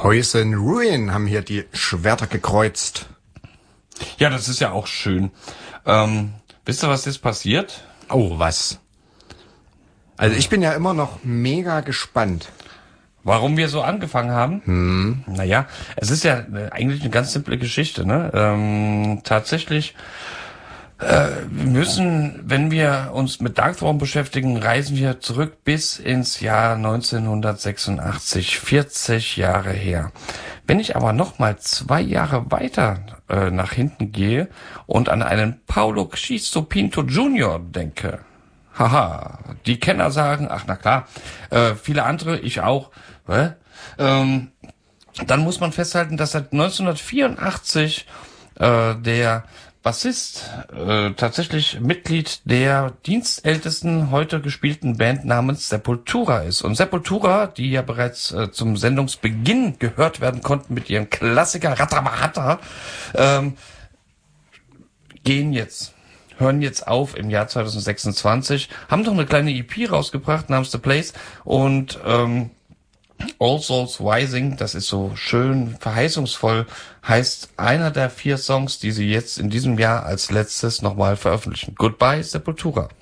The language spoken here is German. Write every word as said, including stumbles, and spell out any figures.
Poison Ruin haben hier die Schwerter gekreuzt. Ja, das ist ja auch schön. Ähm, wisst ihr, was jetzt passiert? Oh, was? Also ich bin ja immer noch mega gespannt. Warum wir so angefangen haben? Hm. Naja, es ist ja eigentlich eine ganz simple Geschichte, ne? Ähm, tatsächlich, äh, wir müssen, wenn wir uns mit Darkthrone beschäftigen, reisen wir zurück bis ins Jahr neunzehnhundertsechsundachtzig, vierzig Jahre her. Wenn ich aber noch mal zwei Jahre weiter äh, nach hinten gehe und an einen Paulo Xisto Pinto Junior denke, haha, die Kenner sagen, ach na klar, äh, viele andere, ich auch, äh, ähm, dann muss man festhalten, dass seit neunzehnhundertvierundachtzig äh, der Bassist äh, tatsächlich Mitglied der dienstältesten heute gespielten Band namens Sepultura ist. Und Sepultura, die ja bereits äh, zum Sendungsbeginn gehört werden konnten mit ihrem Klassiker Ratabahata, ähm, gehen jetzt. hören jetzt auf im Jahr zwanzig sechsundzwanzig, haben doch eine kleine E P rausgebracht namens The Place und ähm, All Souls Rising, das ist so schön verheißungsvoll, heißt einer der vier Songs, die sie jetzt in diesem Jahr als letztes nochmal veröffentlichen. Goodbye Sepultura.